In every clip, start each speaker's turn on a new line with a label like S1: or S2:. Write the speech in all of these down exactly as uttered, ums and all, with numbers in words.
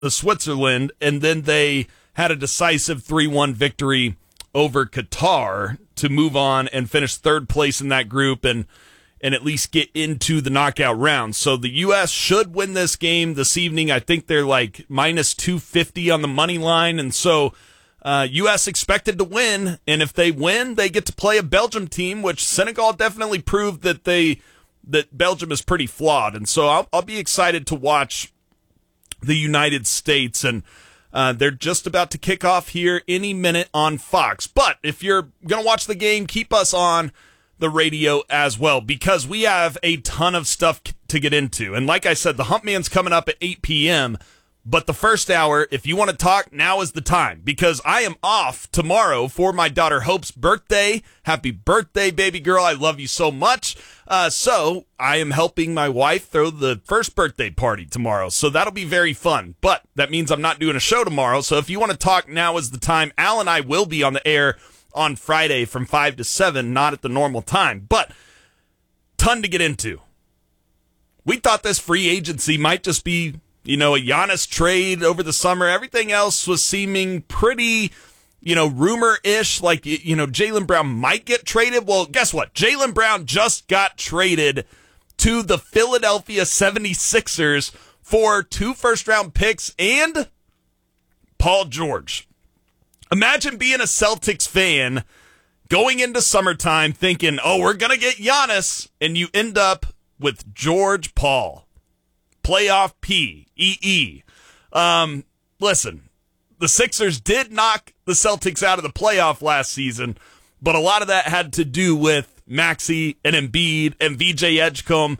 S1: the Switzerland, and then they had a decisive three one victory over Qatar to move on and finish third place in that group and and at least get into the knockout round. So the U S should win this game this evening. I think they're like minus two fifty on the money line, and so uh, U S expected to win, and if they win, they get to play a Belgium team, which Senegal definitely proved that they that Belgium is pretty flawed, and so I'll, I'll be excited to watch the United States, and uh, they're just about to kick off here any minute on Fox. But if you're going to watch the game, keep us on the radio as well, because we have a ton of stuff to get into. And like I said, the Hump Man's coming up at eight p.m., but the first hour, if you want to talk, now is the time, because I am off tomorrow for my daughter Hope's birthday. Happy birthday, baby girl. I love you so much. Uh, so I am helping my wife throw the first birthday party tomorrow. So that'll be very fun. But that means I'm not doing a show tomorrow. So if you want to talk, now is the time. Al and I will be on the air on Friday from five to seven, not at the normal time. But ton to get into. We thought this free agency might just be, you know, a Giannis trade over the summer. Everything else was seeming pretty, you know, rumor-ish, like, you know, Jaylen Brown might get traded. Well, guess what? Jaylen Brown just got traded to the Philadelphia seventy-sixers for two first-round picks and Paul George. Imagine being a Celtics fan going into summertime thinking, oh, we're going to get Giannis, and you end up with George Paul. Playoff P, E E. Um, listen, the Sixers did knock the Celtics out of the playoff last season, but a lot of that had to do with Maxey and Embiid and V J Edgecombe.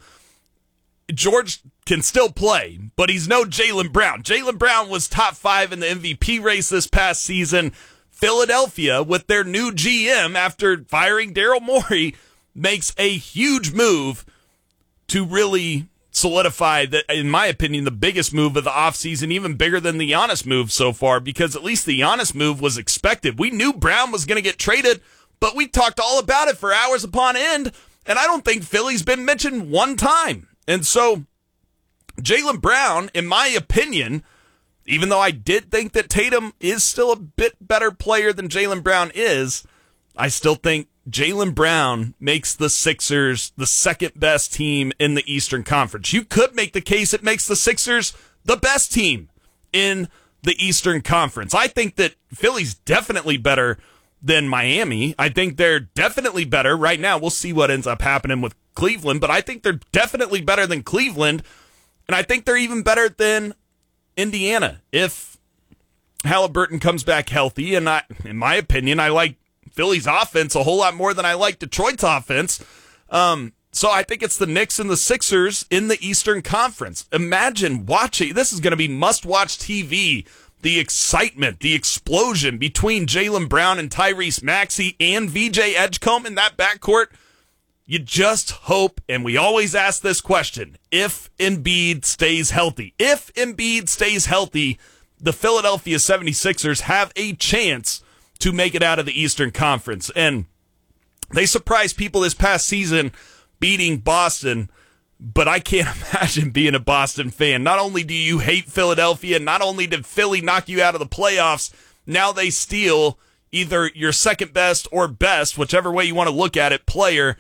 S1: George can still play, but he's no Jaylen Brown. Jaylen Brown was top five in the M V P race this past season. Philadelphia, with their new G M after firing Daryl Morey, makes a huge move to really solidify that, in my opinion, the biggest move of the offseason, even bigger than the Giannis move so far, because at least the Giannis move was expected. We knew Brown was going to get traded, but we talked all about it for hours upon end, and I don't think Philly's been mentioned one time. And so Jaylen Brown, in my opinion, even though I did think that Tatum is still a bit better player than Jaylen Brown is, I still think Jaylen Brown makes the Sixers the second best team in the Eastern Conference. You could make the case it makes the Sixers the best team in the Eastern Conference. I think that Philly's definitely better than Miami. I think they're definitely better right now. We'll see what ends up happening with Cleveland, but I think they're definitely better than Cleveland, and I think they're even better than Indiana if Halliburton comes back healthy. And I, in my opinion, I like Philly's offense a whole lot more than I like Detroit's offense. Um, so I think it's the Knicks and the Sixers in the Eastern Conference. Imagine watching. This is going to be must-watch T V. The excitement, the explosion between Jaylen Brown and Tyrese Maxey and V J Edgecombe in that backcourt. You just hope, and we always ask this question, if Embiid stays healthy. If Embiid stays healthy, the Philadelphia seventy-sixers have a chance to make it out of the Eastern Conference. And they surprised people this past season beating Boston, but I can't imagine being a Boston fan. Not only do you hate Philadelphia, not only did Philly knock you out of the playoffs, now they steal either your second best or best, whichever way you want to look at it, player,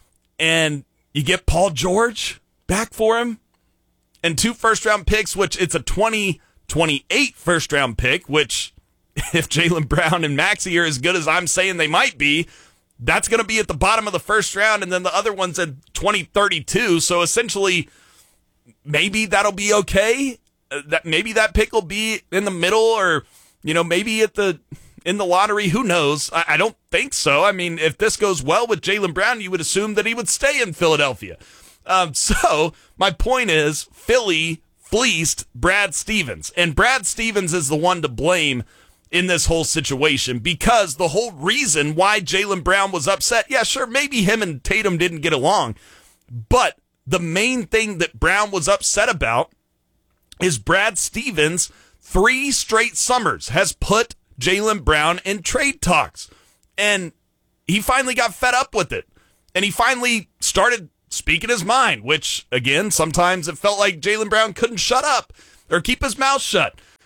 S1: and you get Paul George back for him, and two first-round picks, which it's a twenty twenty-eight first-round pick, which if Jaylen Brown and Maxey are as good as I'm saying they might be, that's going to be at the bottom of the first round, and then the other one's at twenty thirty-two. So essentially, maybe that'll be okay. Uh, that maybe that pick will be in the middle, or you know, maybe at the in the lottery. Who knows? I, I don't think so. I mean, if this goes well with Jaylen Brown, you would assume that he would stay in Philadelphia. Um, so my point is, Philly fleeced Brad Stevens, and Brad Stevens is the one to blame in this whole situation, because the whole reason why Jaylen Brown was upset, yeah, sure, maybe him and Tatum didn't get along, but the main thing that Brown was upset about is Brad Stevens, three straight summers, has put Jaylen Brown in trade talks, and he finally got fed up with it, and he finally started speaking his mind, which, again, sometimes it felt like Jaylen Brown couldn't shut up or keep his mouth shut.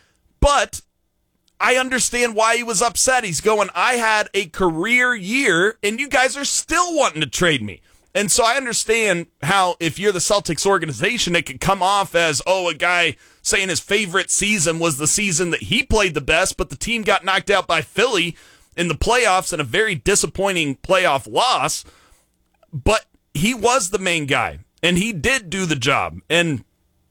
S1: But I understand why he was upset. He's going, I had a career year, and you guys are still wanting to trade me. And so I understand how, if you're the Celtics organization, it could come off as, oh, a guy saying his favorite season was the season that he played the best, but the team got knocked out by Philly in the playoffs in a very disappointing playoff loss. But he was the main guy, and he did do the job. And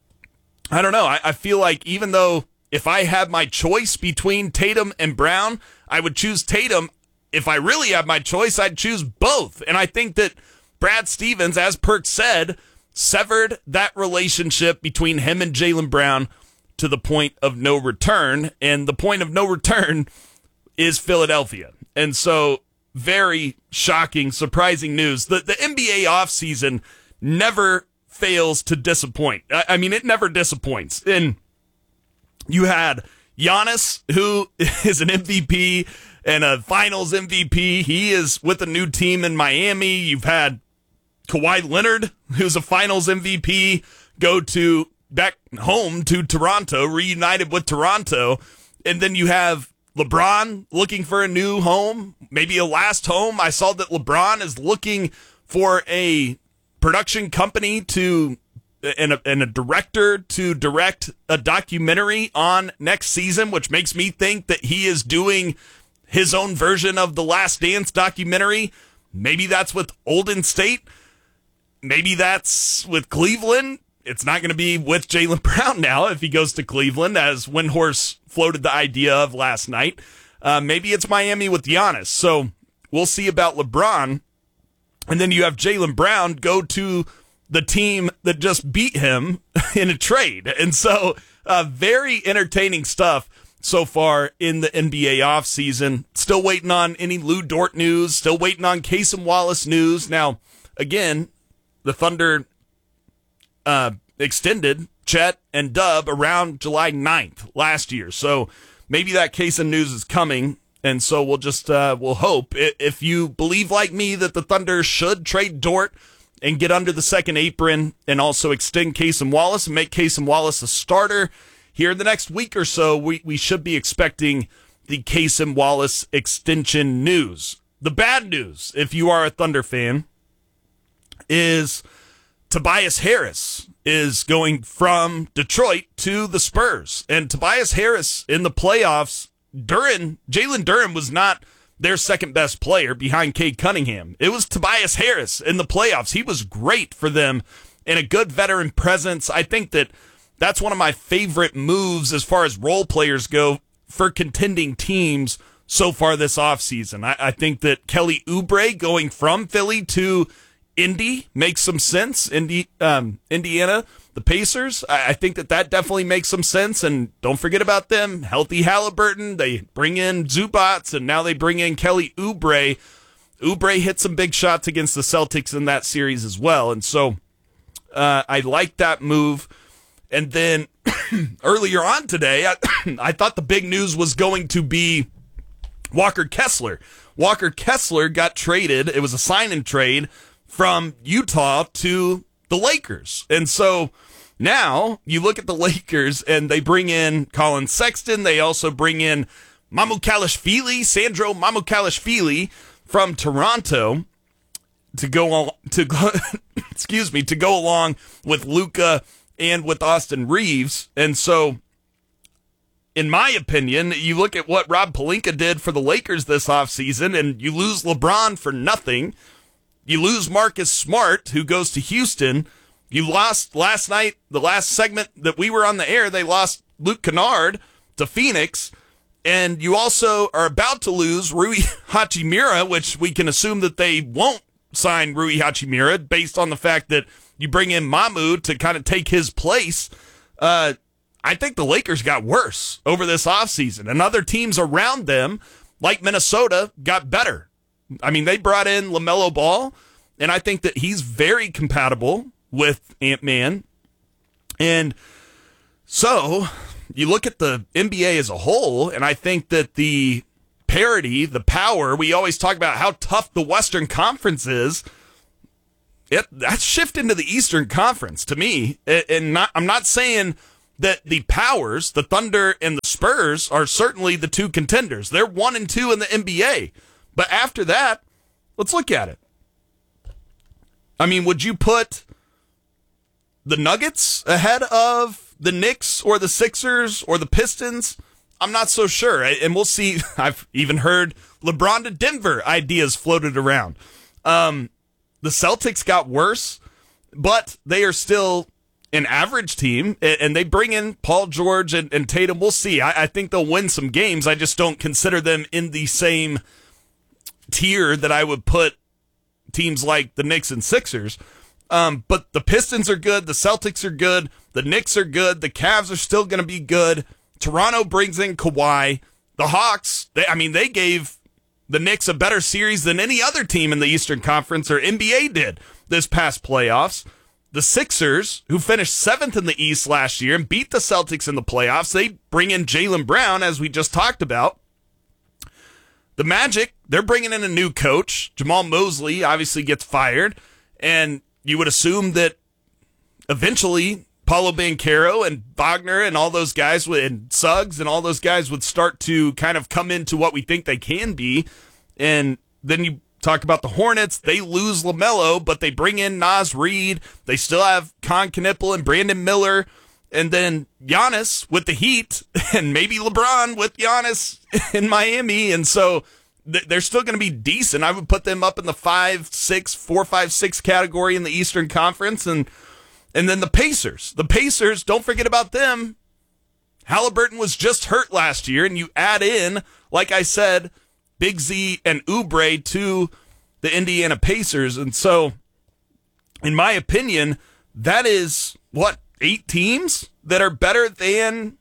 S1: I don't know. I, I feel like even though if I had my choice between Tatum and Brown, I would choose Tatum. If I really had my choice, I'd choose both. And I think that Brad Stevens, as Perk said, severed that relationship between him and Jaylen Brown to the point of no return. And the point of no return is Philadelphia. And so, very shocking, surprising news. The, the N B A offseason never fails to disappoint. I, I mean, it never disappoints. And you had Giannis, who is an M V P and a finals M V P. He is with a new team in Miami. You've had Kawhi Leonard, who's a finals M V P, go to back home to Toronto, reunited with Toronto. And then you have LeBron looking for a new home, maybe a last home. I saw that LeBron is looking for a production company to and a, and a director to direct a documentary on next season, which makes me think that he is doing his own version of the Last Dance documentary. Maybe that's with Golden State. Maybe that's with Cleveland. It's not going to be with Jaylen Brown now if he goes to Cleveland, as Windhorst floated the idea of last night. Uh, maybe it's Miami with Giannis. So we'll see about LeBron. And then you have Jaylen Brown go to the team that just beat him in a trade. And so uh, very entertaining stuff so far in the N B A offseason. Still waiting on any Lou Dort news. Still waiting on Cason Wallace news. Now, again, the Thunder uh, extended Chet and Dub around July ninth last year. So maybe that Cason news is coming. And so we'll just, uh, we'll hope. If you believe like me that the Thunder should trade Dort and get under the second apron and also extend Cason Wallace and make Cason Wallace a starter here in the next week or so, we, we should be expecting the Cason Wallace extension news. The bad news, if you are a Thunder fan, is Tobias Harris is going from Detroit to the Spurs. And Tobias Harris in the playoffs, Duren, Jalen Duren was not their second best player behind Cade Cunningham. It was Tobias Harris in the playoffs. He was great for them and a good veteran presence. I think that that's one of my favorite moves as far as role players go for contending teams so far this offseason. I, I think that Kelly Oubre going from Philly to Indy makes some sense. Indy, um, Indiana, the Pacers, I, I think that that definitely makes some sense. And don't forget about them. Healthy Halliburton. They bring in Zubats, and now they bring in Kelly Oubre. Oubre hit some big shots against the Celtics in that series as well. And so uh, I like that move. And then earlier on today, I, I thought the big news was going to be Walker Kessler. Walker Kessler got traded. It was a sign-and trade from Utah to the Lakers. And so now you look at the Lakers and they bring in Colin Sexton. They also bring in Mamukelashvili, Sandro Mamukelashvili from Toronto to go on, to excuse me, to go along with Luka and with Austin Reeves. And so in my opinion, you look at what Rob Pelinka did for the Lakers this offseason, and you lose LeBron for nothing. You lose Marcus Smart, who goes to Houston. You lost last night, the last segment that we were on the air, they lost Luke Kennard to Phoenix. And you also are about to lose Rui Hachimura, which we can assume that they won't sign Rui Hachimura based on the fact that you bring in Mamu to kind of take his place. Uh, I think the Lakers got worse over this offseason, and other teams around them, like Minnesota, got better. I mean, they brought in LaMelo Ball, and I think that he's very compatible with Ant-Man. And so you look at the N B A as a whole, and I think that the parity, the power, we always talk about how tough the Western Conference is. It, that's shifted into the Eastern Conference to me. And not, I'm not saying that the powers, the Thunder and the Spurs are certainly the two contenders. They're one and two in the N B A. But after that, let's look at it. I mean, would you put the Nuggets ahead of the Knicks or the Sixers or the Pistons? I'm not so sure. And we'll see. I've even heard LeBron to Denver ideas floated around. Um, the Celtics got worse, but they are still an average team, and they bring in Paul George and, and Tatum. We'll see. I, I think they'll win some games. I just don't consider them in the same tier that I would put teams like the Knicks and Sixers. Um, but the Pistons are good. The Celtics are good. The Knicks are good. The Cavs are still going to be good. Toronto brings in Kawhi. The Hawks, they, I mean, they gave the Knicks a better series than any other team in the Eastern Conference or N B A did this past playoffs. The Sixers, who finished seventh in the East last year and beat the Celtics in the playoffs, they bring in Jaylen Brown, as we just talked about. The Magic, they're bringing in a new coach. Jamal Mosley obviously gets fired, and you would assume that eventually Paulo Banchero and Wagner and all those guys, would, and Suggs and all those guys would start to kind of come into what we think they can be. And then you talk about the Hornets. They lose LaMelo, but they bring in Naz Reid. They still have Con Knipple and Brandon Miller. And then Giannis with the Heat, and maybe LeBron with Giannis in Miami. And so th- they're still going to be decent. I would put them up in the five, six, four, five, six category in the Eastern Conference. And and then the Pacers. The Pacers, don't forget about them. Halliburton was just hurt last year, and you add in, like I said, Big Z and Oubre to the Indiana Pacers. And so, in my opinion, that is, what, eight teams that are better than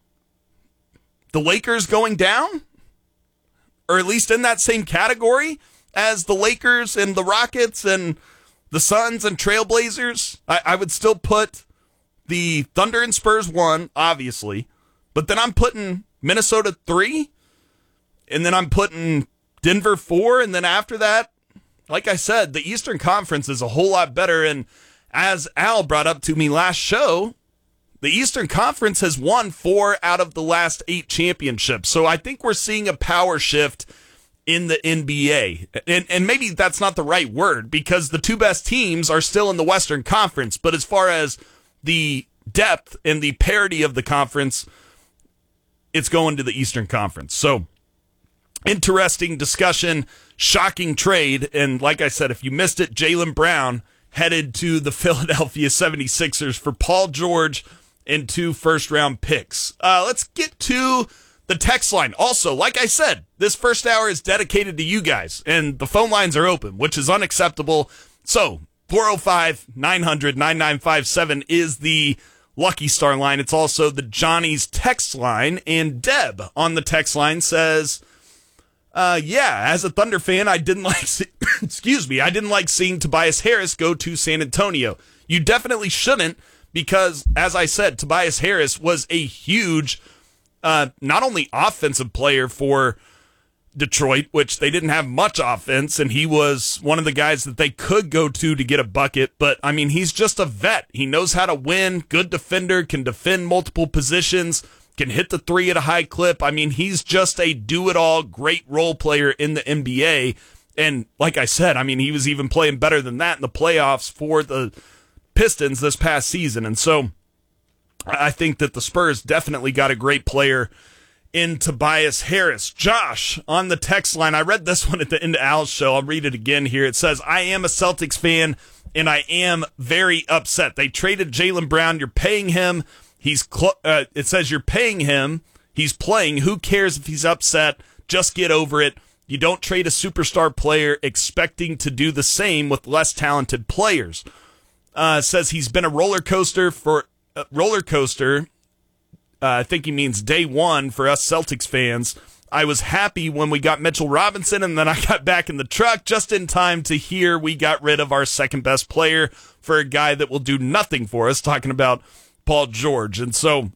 S1: the Lakers going down? Or at least in that same category as the Lakers and the Rockets and the Suns and Trailblazers. I, I would still put the Thunder and Spurs one, obviously. But then I'm putting Minnesota three. And then I'm putting Denver four, and then after that, like I said, the Eastern Conference is a whole lot better. And as Al brought up to me last show, the Eastern Conference has won four out of the last eight championships. So I think we're seeing a power shift in the N B A. And, and maybe that's not the right word, because the two best teams are still in the Western Conference. But as far as the depth and the parity of the conference, it's going to the Eastern Conference. So interesting discussion, shocking trade, and like I said, if you missed it, Jaylen Brown headed to the Philadelphia seventy-sixers for Paul George and two first-round picks. Uh, let's get to the text line. Also, like I said, this first hour is dedicated to you guys, and the phone lines are open, which is unacceptable. So, four oh five, nine hundred, nine nine five seven is the Lucky Star line. It's also the Johnny's text line, and Deb on the text line says, Uh, yeah, as a Thunder fan, I didn't like, see- excuse me, I didn't like seeing Tobias Harris go to San Antonio. You definitely shouldn't, because, as I said, Tobias Harris was a huge, uh, not only offensive player for Detroit, which they didn't have much offense, and he was one of the guys that they could go to to get a bucket, but, I mean, he's just a vet. He knows how to win, good defender, can defend multiple positions, can hit the three at a high clip. I mean, he's just a do-it-all, great role player in the N B A. And like I said, I mean, he was even playing better than that in the playoffs for the Pistons this past season. And so I think that the Spurs definitely got a great player in Tobias Harris. Josh, on the text line, I read this one at the end of Al's show. I'll read it again here. It says, I am a Celtics fan, and I am very upset. They traded Jaylen Brown. You're paying him. He's. Cl- uh, it says you're paying him. He's playing. Who cares if he's upset? Just get over it. You don't trade a superstar player expecting to do the same with less talented players. Uh, it says he's been a roller coaster for uh, roller coaster. Uh, I think he means day one for us Celtics fans. I was happy when we got Mitchell Robinson, and then I got back in the truck just in time to hear we got rid of our second best player for a guy that will do nothing for us. Talking about Paul George. And so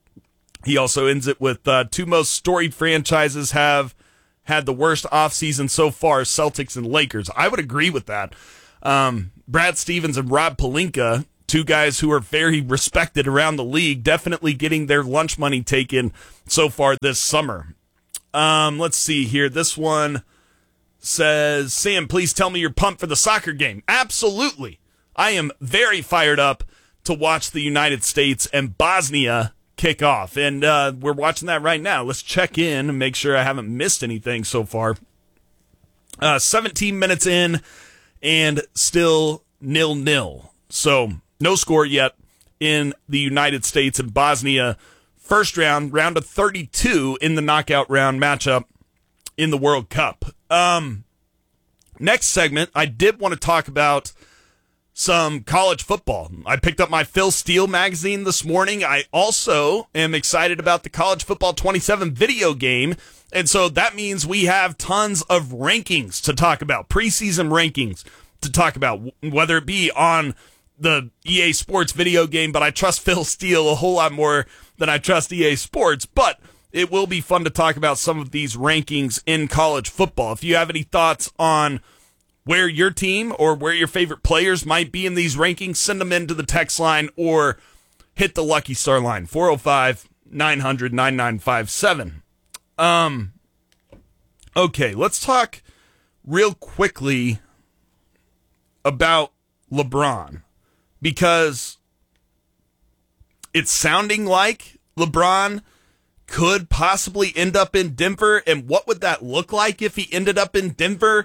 S1: he also ends it with uh, two most storied franchises have had the worst offseason so far, Celtics and Lakers. I would agree with that. Um, Brad Stevens and Rob Pelinka two guys who are very respected around the league, definitely getting their lunch money taken so far this summer. Um, let's see here. This one says, Sam, please tell me you're pumped for the soccer game. Absolutely. I am very fired up to watch the United States and Bosnia kick off. And uh, we're watching that right now. Let's check in and make sure I haven't missed anything so far. Uh, seventeen minutes in and still nil-nil. So no score yet in the United States and Bosnia first round, round of thirty-two in the knockout round matchup in the World Cup. Um, next segment, I did want to talk about some college football. I picked up my Phil Steele magazine this morning. I also am excited about the College Football twenty-seven video game. And so that means we have tons of rankings to talk about, preseason rankings to talk about, whether it be on the E A Sports video game, but I trust Phil Steele a whole lot more than I trust E A Sports. But it will be fun to talk about some of these rankings in college football. If you have any thoughts on where your team or where your favorite players might be in these rankings, send them into the text line or hit the Lucky Star line, four oh five, nine hundred, nine nine five seven. Um, okay, let's talk real quickly about LeBron, because it's sounding like LeBron could possibly end up in Denver. And what would that look like if he ended up in Denver?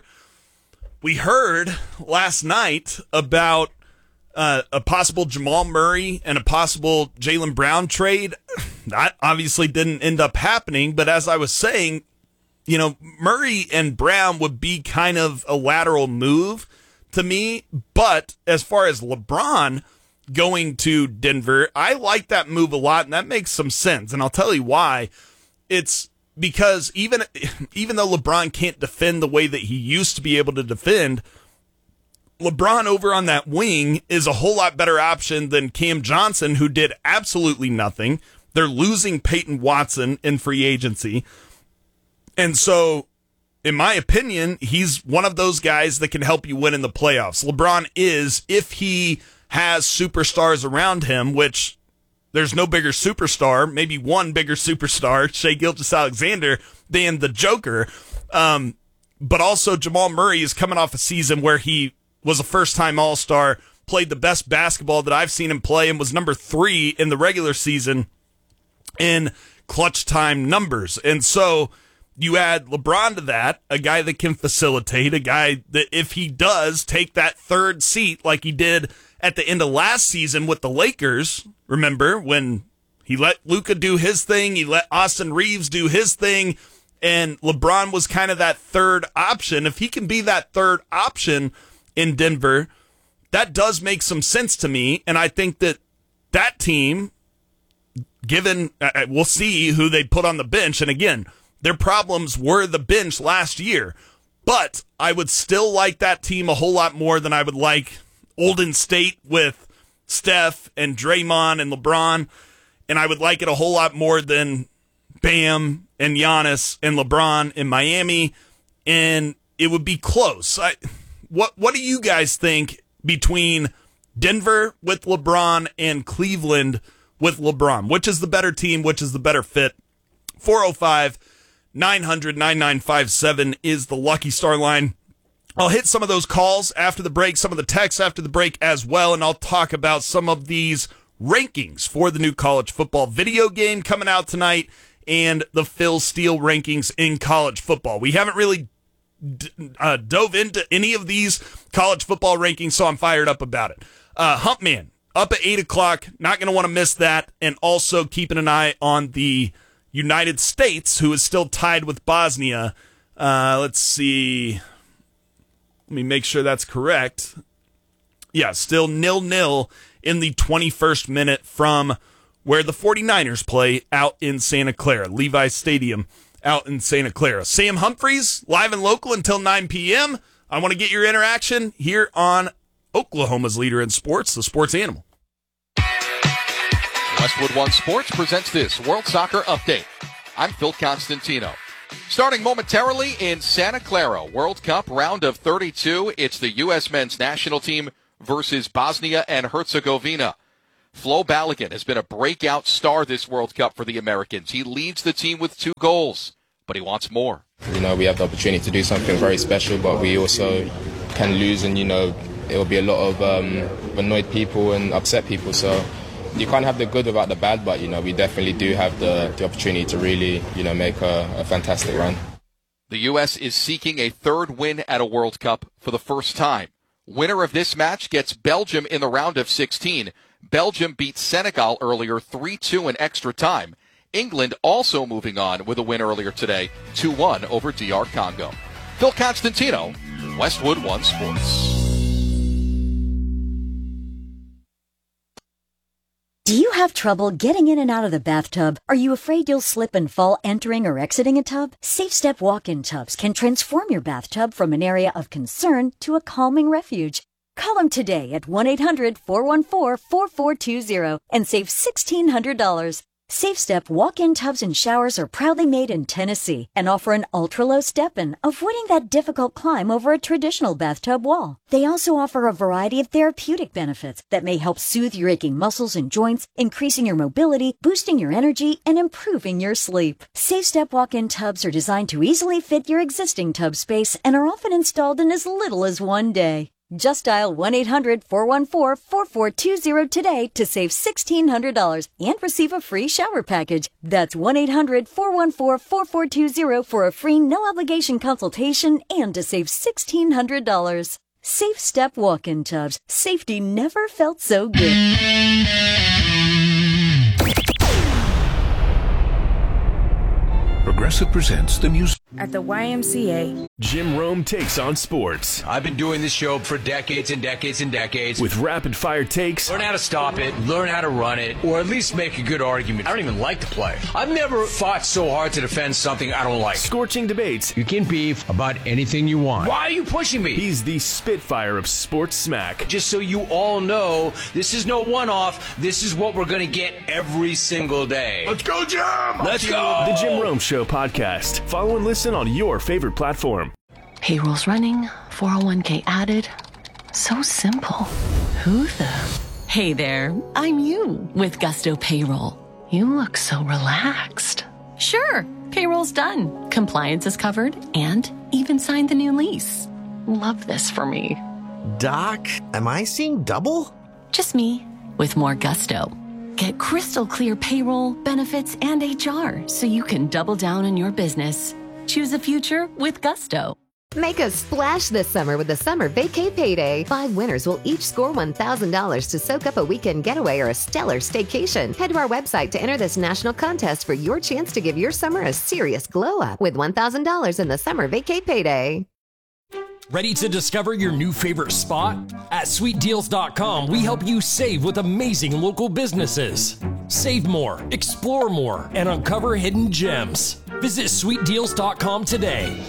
S1: We heard last night about uh, a possible Jamal Murray and a possible Jaylen Brown trade. That obviously didn't end up happening, but as I was saying, you know, Murray and Brown would be kind of a lateral move to me. But as far as LeBron going to Denver, I like that move a lot, and that makes some sense. And I'll tell you why. It's because even even though LeBron can't defend the way that he used to be able to defend, LeBron over on that wing is a whole lot better option than Cam Johnson, who did absolutely nothing. They're losing Peyton Watson in free agency. And so, in my opinion, he's one of those guys that can help you win in the playoffs. LeBron is, if he has superstars around him, which there's no bigger superstar, maybe one bigger superstar, Shai Gilgeous-Alexander, than the Joker. Um, but also Jamal Murray is coming off a season where he was a first-time All-Star, played the best basketball that I've seen him play, and was number three in the regular season in clutch time numbers. And so you add LeBron to that, a guy that can facilitate, a guy that if he does take that third seat like he did at the end of last season with the Lakers, remember, when he let Luka do his thing, he let Austin Reeves do his thing, and LeBron was kind of that third option. If he can be that third option in Denver, that does make some sense to me, and I think that that team, given, uh, we'll see who they put on the bench, and again, their problems were the bench last year, but I would still like that team a whole lot more than I would like Golden State with Steph and Draymond and LeBron, and I would like it a whole lot more than Bam and Giannis and LeBron in Miami, and it would be close. I, what what do you guys think between Denver with LeBron and Cleveland with LeBron? Which is the better team? Which is the better fit? four oh five, nine hundred, nine nine five seven is the Lucky Star line. I'll hit some of those calls after the break, some of the texts after the break as well, and I'll talk about some of these rankings for the new college football video game coming out tonight and the Phil Steele rankings in college football. We haven't really d- uh, dove into any of these college football rankings, so I'm fired up about it. Uh, Humpman, up at eight o'clock, not going to want to miss that, and also keeping an eye on the United States, who is still tied with Bosnia. Uh, let's see. Let me make sure that's correct. Yeah, still nil-nil in the twenty-first minute from where the 49ers play out in Santa Clara, Levi Stadium out in Santa Clara. Sam Humphreys, live and local until nine p.m. I want to get your interaction here on Oklahoma's leader in sports, the Sports Animal.
S2: Westwood One Sports presents this World Soccer Update. I'm Phil Constantino. Starting momentarily in Santa Clara, World Cup round of thirty-two. It's the U S men's national team versus Bosnia and Herzegovina. Flo Balogun has been a breakout star this World Cup for the Americans. He leads the team with two goals, but he wants more.
S3: You know, we have the opportunity to do something very special, but we also can lose, and, you know, it will be a lot of um, annoyed people and upset people. So you can't have the good without the bad, but, you know, we definitely do have the, the opportunity to really, you know, make a, a fantastic run.
S2: The U S is seeking a third win at a World Cup for the first time. Winner of this match gets Belgium in the round of sixteen. Belgium beat Senegal earlier three two in extra time. England also moving on with a win earlier today, two one over D R Congo. Phil Constantino, Westwood One Sports.
S4: Do you have trouble getting in and out of the bathtub? Are you afraid you'll slip and fall entering or exiting a tub? SafeStep walk-in tubs can transform your bathtub from an area of concern to a calming refuge. Call them today at one eight hundred four one four four four two zero and save sixteen hundred dollars. SafeStep walk-in tubs and showers are proudly made in Tennessee and offer an ultra-low step-in, avoiding that difficult climb over a traditional bathtub wall. They also offer a variety of therapeutic benefits that may help soothe your aching muscles and joints, increasing your mobility, boosting your energy, and improving your sleep. SafeStep walk-in tubs are designed to easily fit your existing tub space and are often installed in as little as one day. Just dial one eight hundred four one four four four two zero today to save sixteen hundred dollars and receive a free shower package. That's one eight hundred four one four four four two zero for a free no-obligation consultation and to save sixteen hundred dollars. Safe Step walk-in tubs. Safety never felt so good.
S5: Progressive presents the music.
S6: At the Y M C A,
S5: Jim Rome takes on sports.
S7: I've been doing this show for decades and decades and decades.
S5: With rapid fire takes.
S7: Learn how to stop it, learn how to run it, or at least make a good argument. I don't even like to play. I've never fought so hard to defend something I don't like.
S5: Scorching debates.
S7: You can beef about anything you want. Why are you pushing me?
S5: He's the Spitfire of sports smack.
S7: Just so you all know, this is no one-off. This is what we're going to get every single day.
S5: Let's go, Jim!
S7: Let's go!
S5: The Jim Rome Show podcast. Follow and listen on your favorite platform.
S8: Payroll's running, four oh one k added. So simple. Who the? Hey there, I'm you with Gusto Payroll. You look so relaxed. Sure, payroll's done. Compliance is covered and even signed the new lease. Love this for me.
S9: Doc, am I seeing double?
S8: Just me with more gusto. Get crystal clear payroll, benefits, and H R so you can double down on your business. Choose a future with Gusto.
S10: Make a splash this summer with the Summer Vacay Payday. Five winners will each score one thousand dollars to soak up a weekend getaway or a stellar staycation. Head to our website to enter this national contest for your chance to give your summer a serious glow-up with one thousand dollars in the Summer Vacay Payday.
S11: Ready to discover your new favorite spot? At sweet deals dot com, we help you save with amazing local businesses. Save more, explore more, and uncover hidden gems. Visit sweet deals dot com today.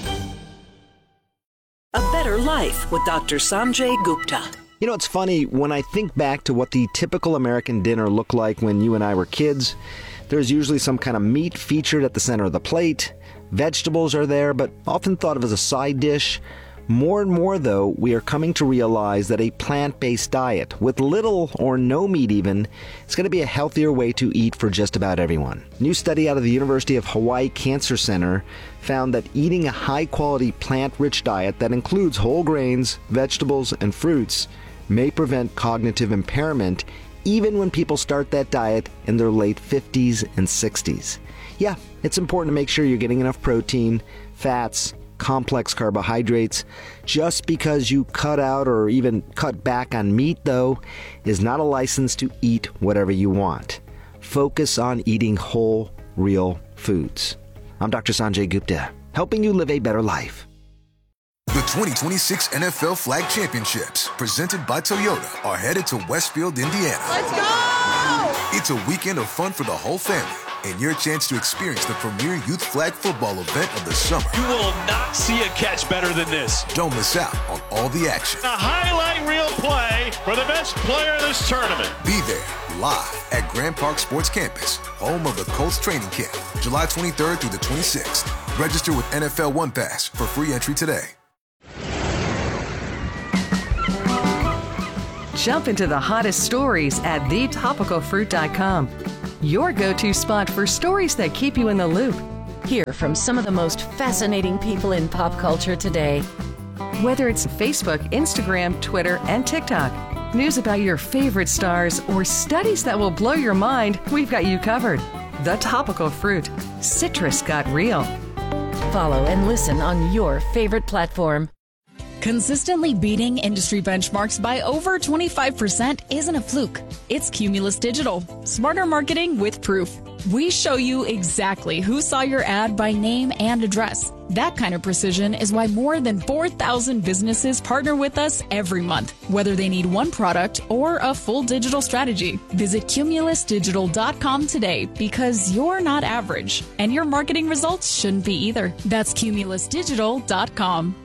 S12: A Better Life with Doctor Sanjay Gupta.
S9: You know, it's funny, when I think back to what the typical American dinner looked like when you and I were kids, there's usually some kind of meat featured at the center of the plate. Vegetables are there, but often thought of as a side dish. More and more, though, we are coming to realize that a plant-based diet, with little or no meat even, is going to be a healthier way to eat for just about everyone. A new study out of the University of Hawaii Cancer Center found that eating a high-quality plant-rich diet that includes whole grains, vegetables, and fruits may prevent cognitive impairment even when people start that diet in their late fifties and sixties. Yeah, it's important to make sure you're getting enough protein, fats, complex carbohydrates. Just because you cut out or even cut back on meat, though, is not a license to eat whatever you want. Focus on eating whole, real foods. I'm Doctor Sanjay Gupta, helping you live a better life.
S13: The twenty twenty-six N F L Flag Championships, presented by Toyota, are headed to Westfield, Indiana.
S14: Let's go!
S13: It's a weekend of fun for the whole family, and your chance to experience the premier youth flag football event of the summer.
S14: You will not see a catch better than this.
S13: Don't miss out on all the action.
S14: A highlight reel play for the best player of this tournament.
S13: Be there, live at Grand Park Sports Campus, home of the Colts training camp, July twenty-third through the twenty-sixth. Register with N F L One Pass for free entry today.
S15: Jump into the hottest stories at the topical fruit dot com. Your go-to spot for stories that keep you in the loop.
S16: Hear from some of the most fascinating people in pop culture today.
S15: Whether it's Facebook, Instagram, Twitter, and TikTok, news about your favorite stars, or studies that will blow your mind, we've got you covered. The Topical Fruit. Citrus got real.
S16: Follow and listen on your favorite platform.
S17: Consistently beating industry benchmarks by over twenty-five percent isn't a fluke. It's Cumulus Digital. Smarter marketing with proof. We show you exactly who saw your ad by name and address. That kind of precision is why more than four thousand businesses partner with us every month, whether they need one product or a full digital strategy. Visit cumulus digital dot com today, because you're not average, and your marketing results shouldn't be either. That's cumulus digital dot com.